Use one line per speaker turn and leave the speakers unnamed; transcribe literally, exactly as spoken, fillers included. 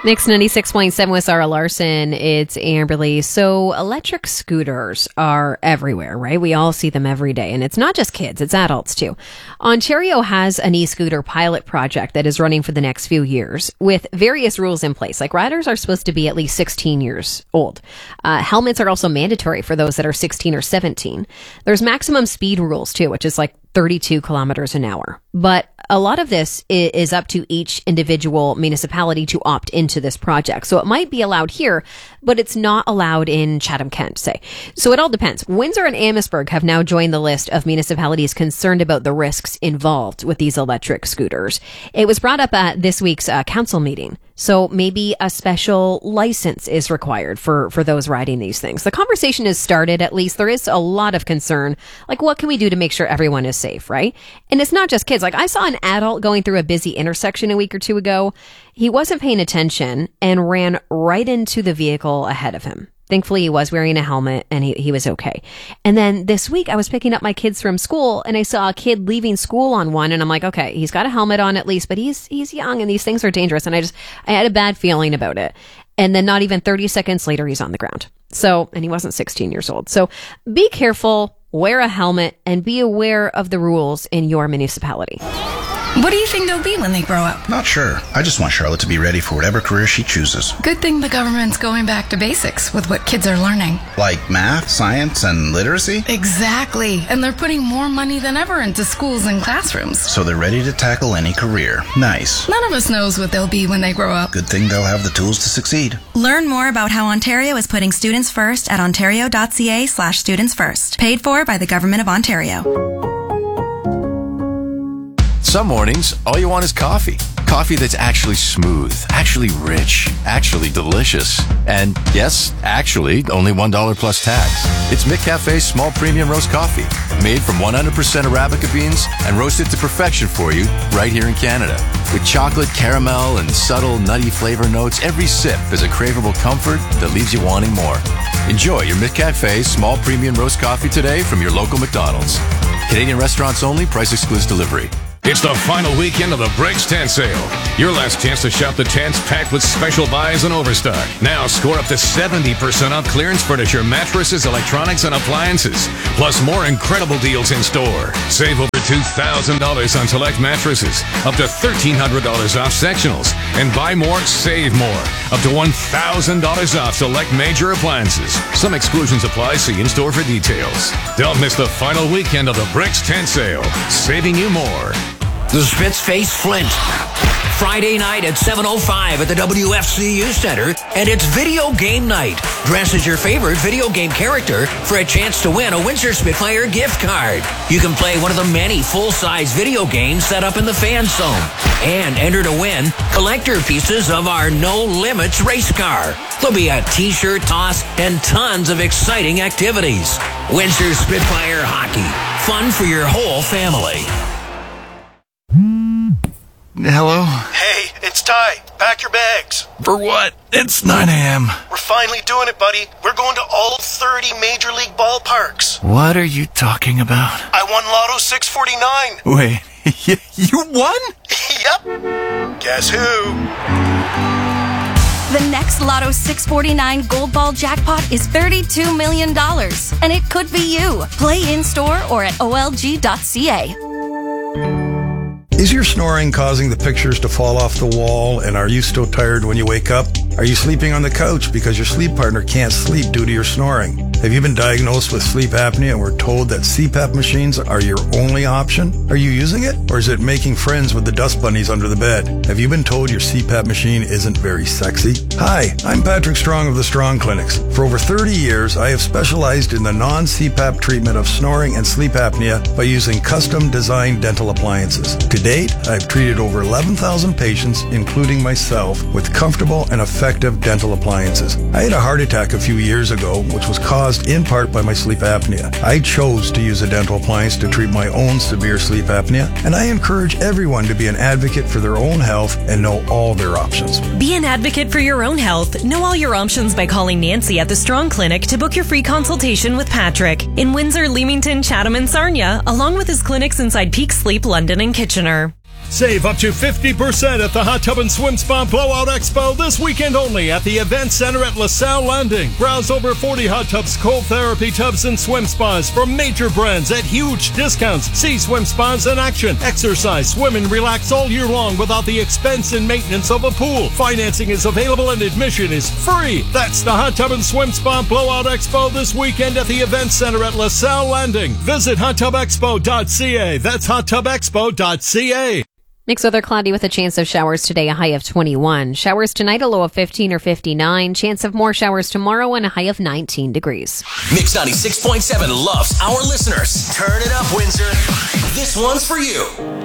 Mix ninety-six point seven with Sarah Larson. It's Amberly. So electric scooters are everywhere, right? We all see them every day. And it's not just kids, it's adults too. Ontario has an e-scooter pilot project that is running for the next few years with various rules in place. Like riders are supposed to be at least sixteen years old. Uh, helmets are also mandatory for those that are sixteen or seventeen. There's maximum speed rules too, which is like thirty-two kilometers an hour. But a lot of this is up to each individual municipality to opt into this project. So it might be allowed here, but it's not allowed in Chatham-Kent, say. So it all depends. Windsor and Amherstburg have now joined the list of municipalities concerned about the risks involved with these electric scooters. It was brought up at this week's uh, council meeting. So maybe a special license is required for, for those riding these things. The conversation has started, at least. There is a lot of concern. Like, what can we do to make sure everyone is safe, right? And it's not just kids. Like, I saw an adult going through a busy intersection a week or two ago. He wasn't paying attention and ran right into the vehicle ahead of him. Thankfully, he was wearing a helmet and he, he was okay. And then this week, I was picking up my kids from school and I saw a kid leaving school on one. And I'm like, okay, he's got a helmet on at least, but he's he's young and these things are dangerous. And I just, I had a bad feeling about it. And then not even thirty seconds later, he's on the ground. So, and he wasn't sixteen years old. So be careful, wear a helmet, and be aware of the rules in your municipality.
What do you think they'll be when they grow up?
Not sure. I just want Charlotte to be ready for whatever career she chooses.
Good thing the government's going back to basics with what kids are learning.
Like math, science, and literacy?
Exactly. And they're putting more money than ever into schools and classrooms.
So they're ready to tackle any career. Nice.
None of us knows what they'll be when they grow up.
Good thing they'll have the tools to succeed.
Learn more about how Ontario is putting students first at ontario.ca slash students first. Paid for by the Government of Ontario.
Some mornings, all you want is coffee. Coffee that's actually smooth, actually rich, actually delicious. And yes, actually, only one dollar plus tax. It's McCafe's small premium roast coffee, made from one hundred percent Arabica beans and roasted to perfection for you right here in Canada. With chocolate, caramel, and subtle nutty flavor notes, every sip is a craveable comfort that leaves you wanting more. Enjoy your McCafe's small premium roast coffee today from your local McDonald's. Canadian restaurants only, price excludes delivery.
It's the final weekend of the Bricks Tent Sale. Your last chance to shop the tents packed with special buys and overstock. Now score up to seventy percent off clearance furniture, mattresses, electronics, and appliances. Plus more incredible deals in store. Save over two thousand dollars on select mattresses. Up to thirteen hundred dollars off sectionals. And buy more, save more. Up to one thousand dollars off select major appliances. Some exclusions apply. See in-store for details. Don't miss the final weekend of the Bricks Tent Sale. Saving you more.
The Spitz face Flint. Friday night at seven oh five at the W F C U Center, and it's video game night. Dress as your favorite video game character for a chance to win a Windsor Spitfire gift card. You can play one of the many full-size video games set up in the fan zone, and enter to win collector pieces of our No Limits race car. There'll be a t-shirt toss and tons of exciting activities. Windsor Spitfire Hockey. Fun for your whole family.
Hello?
Hey, it's Ty. Pack your bags.
For what? It's nine a.m.
We're finally doing it, buddy. We're going to all thirty Major League ballparks.
What are you talking about?
I won Lotto six forty-nine.
Wait, you won?
Yep. Guess who?
The next Lotto six forty-nine Gold Ball jackpot is thirty-two million dollars, and it could be you. Play in-store or at O L G dot C A.
Is your snoring causing the pictures to fall off the wall, and are you still tired when you wake up? Are you sleeping on the couch because your sleep partner can't sleep due to your snoring? Have you been diagnosed with sleep apnea and were told that C PAP machines are your only option? Are you using it, or is it making friends with the dust bunnies under the bed? Have you been told your C PAP machine isn't very sexy? Hi, I'm Patrick Strong of the Strong Clinics. For over thirty years, I have specialized in the non-C PAP treatment of snoring and sleep apnea by using custom-designed dental appliances. To date, I've treated over eleven thousand patients, including myself, with comfortable and effective dental appliances. I had a heart attack a few years ago, which was caused in part by my sleep apnea. I chose to use a dental appliance to treat my own severe sleep apnea, and I encourage everyone to be an advocate for their own health and know all their options.
Be an advocate for your own health. Know all your options by calling Nancy at the Strong Clinic to book your free consultation with Patrick in Windsor, Leamington, Chatham, and Sarnia, along with his clinics inside Peak Sleep, London, and Kitchener.
Save up to fifty percent at the Hot Tub and Swim Spa Blowout Expo this weekend only at the Event Center at LaSalle Landing. Browse over forty hot tubs, cold therapy tubs, and swim spas from major brands at huge discounts. See swim spas in action. Exercise, swim, and relax all year long without the expense and maintenance of a pool. Financing is available and admission is free. That's the Hot Tub and Swim Spa Blowout Expo this weekend at the Event Center at LaSalle Landing. Visit hot tub expo dot c a. That's hot tub expo dot c a.
Mixed weather, cloudy with a chance of showers today, a high of twenty-one. Showers tonight, a low of fifteen or fifty-nine. Chance of more showers tomorrow and a high of nineteen degrees.
Mix ninety-six point seven loves our listeners. Turn it up, Windsor. This one's for you.